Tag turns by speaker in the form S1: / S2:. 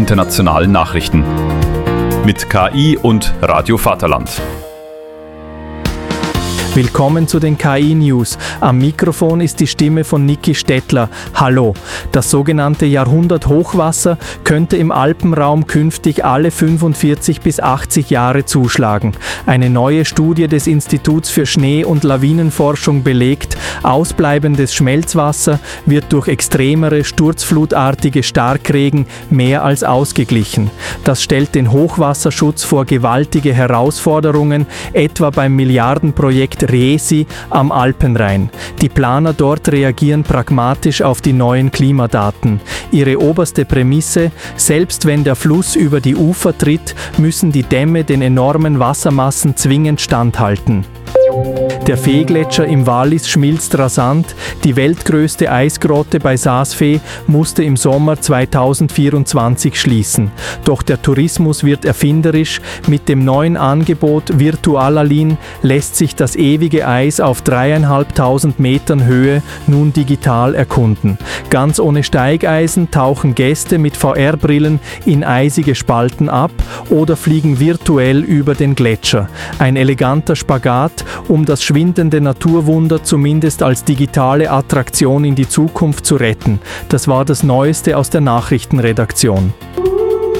S1: internationalen Nachrichten. Mit KI und Radio Vaterland.
S2: Willkommen zu den KI-News. Am Mikrofon ist die Stimme von Niki Stettler. Hallo. Das sogenannte Jahrhundert-Hochwasser könnte im Alpenraum künftig alle 45 bis 80 Jahre zuschlagen. Eine neue Studie des Instituts für Schnee- und Lawinenforschung belegt, ausbleibendes Schmelzwasser wird durch extremere, sturzflutartige Starkregen mehr als ausgeglichen. Das stellt den Hochwasserschutz vor gewaltige Herausforderungen, etwa beim Milliardenprojekt RESI am Alpenrhein. Die Planer dort reagieren pragmatisch auf die neuen Klimadaten. Ihre oberste Prämisse: Selbst wenn der Fluss über die Ufer tritt, müssen die Dämme den enormen Wassermassen zwingend standhalten. Der Veegletscher im Wallis schmilzt rasant. Die weltgrößte Eisgrotte bei Saas-Fee musste im Sommer 2024 schließen. Doch der Tourismus wird erfinderisch. Mit dem neuen Angebot Virtualalin lässt sich das ewige Eis auf 3.500 Metern Höhe nun digital erkunden. Ganz ohne Steigeisen tauchen Gäste mit VR-Brillen in eisige Spalten ab oder fliegen virtuell über den Gletscher. Ein eleganter Spagat, um das schwindende Naturwunder zumindest als digitale Attraktion in die Zukunft zu retten. Das war das Neueste aus der Nachrichtenredaktion.